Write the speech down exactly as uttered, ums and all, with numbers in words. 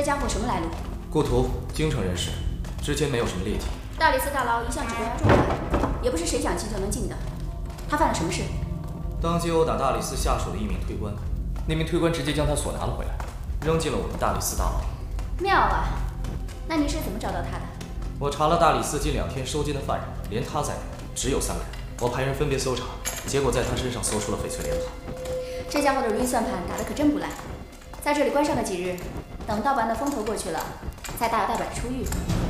家伙什么来路？ 故土，京城人士，之间没有什么劣迹。 大理寺大牢一向只关押重犯，也不是谁想进就能进的。他犯了什么事？ 当即殴打大理寺下属的一名推官，那名推官直接将他所拿了回来，扔进了我们大理寺大牢。 妙啊！那你是怎么找到他的？ 我查了大理寺近两天收监的犯人，连他在内只有三个人。我派人分别搜查，结果在他身上搜出了翡翠莲花。 这家伙的如意算盘打得可真不赖，在这里关上了几日，等盗版的风头过去了，再大摇大摆出狱。